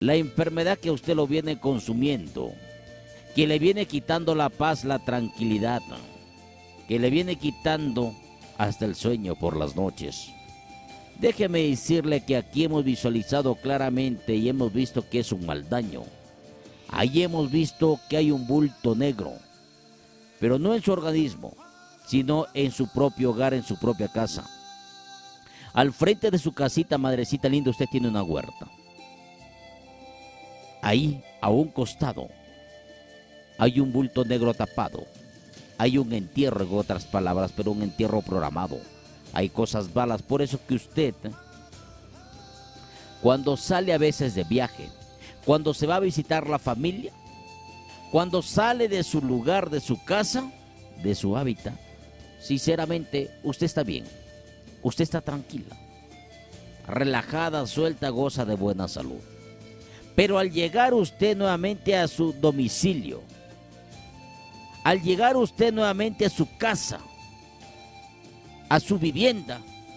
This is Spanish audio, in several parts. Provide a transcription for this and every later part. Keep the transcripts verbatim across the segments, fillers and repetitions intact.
La enfermedad que a usted lo viene consumiendo, que le viene quitando la paz, la tranquilidad, que le viene quitando hasta el sueño por las noches. Déjeme decirle que aquí hemos visualizado claramente y hemos visto que es un mal daño. Ahí hemos visto que hay un bulto negro, pero no en su organismo, sino en su propio hogar, en su propia casa. Al frente de su casita, madrecita linda, usted tiene una huerta. Ahí, a un costado, hay un bulto negro tapado. Hay un entierro, en otras palabras, pero un entierro programado. Hay cosas malas, por eso que usted, cuando sale a veces de viaje, cuando se va a visitar la familia, cuando sale de su lugar, de su casa, de su hábitat, sinceramente, usted está bien, usted está tranquila, relajada, suelta, goza de buena salud. Pero al llegar usted nuevamente a su domicilio, al llegar usted nuevamente a su casa, a su vivienda,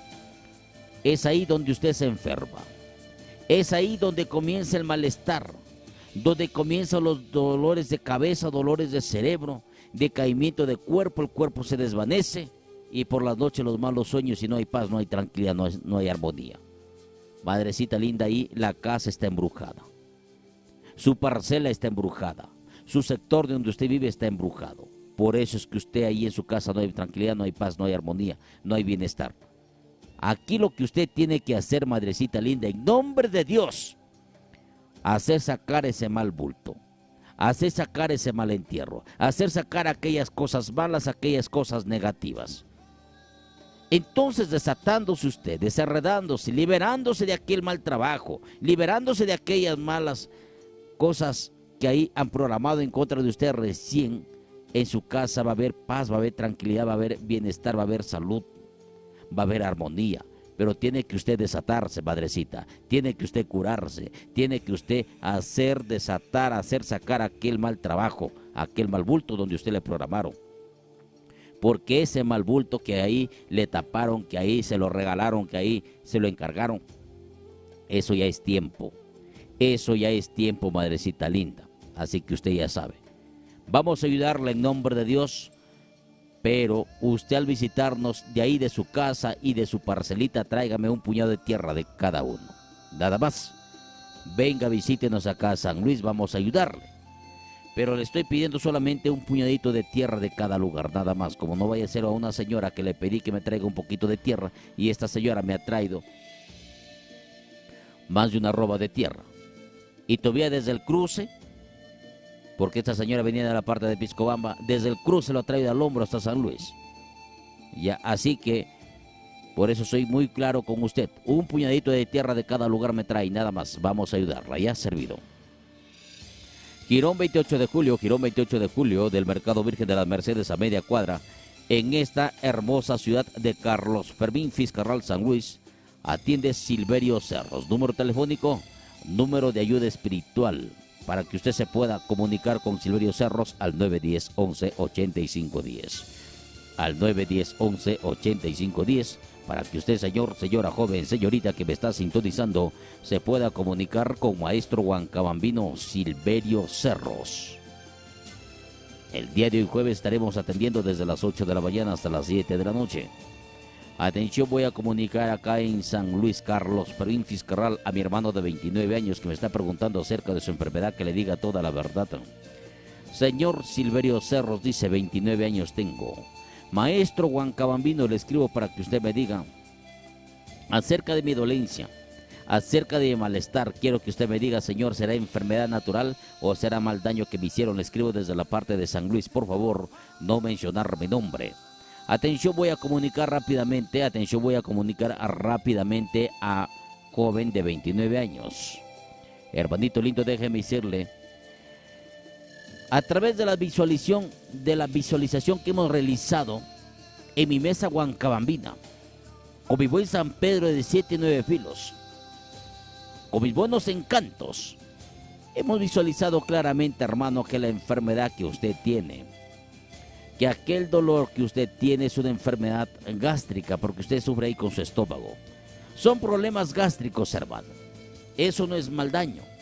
es ahí donde usted se enferma. Es ahí donde comienza el malestar, donde comienzan los dolores de cabeza, dolores de cerebro, decaimiento de cuerpo, el cuerpo se desvanece y por las noches los malos sueños y no hay paz, no hay tranquilidad, no hay, no hay armonía. Madrecita linda, ahí la casa está embrujada. Su parcela está embrujada. Su sector de donde usted vive está embrujado. Por eso es que usted ahí en su casa no hay tranquilidad, no hay paz, no hay armonía, no hay bienestar. Aquí lo que usted tiene que hacer, madrecita linda, en nombre de Dios, hacer sacar ese mal bulto, hacer sacar ese mal entierro, hacer sacar aquellas cosas malas, aquellas cosas negativas. Entonces, desatándose usted, desenredándose, liberándose de aquel mal trabajo, liberándose de aquellas malas cosas que ahí han programado en contra de usted, recién en su casa va a haber paz, va a haber tranquilidad, va a haber bienestar, va a haber salud, va a haber armonía. Pero tiene que usted desatarse, madrecita, tiene que usted curarse, tiene que usted hacer desatar, hacer sacar aquel mal trabajo, aquel mal bulto donde usted le programaron. Porque ese mal bulto que ahí le taparon, que ahí se lo regalaron, que ahí se lo encargaron, eso ya es tiempo, eso ya es tiempo, madrecita linda. Así que usted ya sabe. Vamos a ayudarle en nombre de Dios, pero usted al visitarnos de ahí de su casa y de su parcelita, tráigame un puñado de tierra de cada uno. Nada más. Venga, visítenos acá a San Luis, vamos a ayudarle. Pero le estoy pidiendo solamente un puñadito de tierra de cada lugar, nada más. Como no vaya a ser a una señora que le pedí que me traiga un poquito de tierra y esta señora me ha traído más de una roba de tierra. Y todavía desde el cruce, porque esta señora venía de la parte de Piscobamba, desde el cruce lo ha traído al hombro hasta San Luis. Ya, así que, por eso soy muy claro con usted. Un puñadito de tierra de cada lugar me trae, nada más. Vamos a ayudarla, ya servido. Girón veintiocho de julio, Girón veintiocho de julio, del Mercado Virgen de las Mercedes a media cuadra, en esta hermosa ciudad de Carlos Fermín Fiscarral, San Luis, atiende Silverio Cerros. Número telefónico, número de ayuda espiritual, para que usted se pueda comunicar con Silverio Cerros al nueve uno cero, once, ochenta y cinco diez. Al nueve uno cero, once, ochenta y cinco diez, para que usted, señor, señora, joven, señorita que me está sintonizando, se pueda comunicar con maestro huancabambino Silverio Cerros. El día de hoy jueves estaremos atendiendo desde las ocho de la mañana hasta las siete de la noche. Atención, voy a comunicar acá en San Luis, Carlos Fermín Fiscarral, a mi hermano de veintinueve años que me está preguntando acerca de su enfermedad, que le diga toda la verdad. Señor Silverio Cerros, dice, veintinueve años tengo. Maestro huancabambino, le escribo para que usted me diga acerca de mi dolencia, acerca de mi malestar. Quiero que usted me diga, señor, ¿será enfermedad natural o será mal daño que me hicieron? Le escribo desde la parte de San Luis, por favor, no mencionar mi nombre. Atención, voy a comunicar rápidamente, atención, voy a comunicar rápidamente a joven de veintinueve años. Hermanito lindo, déjeme decirle, a través de la visualización, de la visualización que hemos realizado en mi mesa huancabambina, con mi buen San Pedro de siete y nueve filos, con mis buenos encantos, hemos visualizado claramente, hermano, que la enfermedad que usted tiene, que aquel dolor que usted tiene es una enfermedad gástrica, porque usted sufre ahí con su estómago. Son problemas gástricos, hermano. Eso no es mal daño.